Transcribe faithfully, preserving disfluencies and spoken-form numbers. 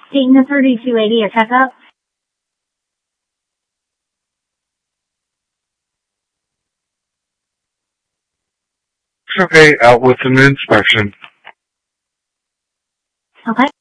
Dayton thirty-two eighty, a checkup. Okay, out with an inspection. Okay.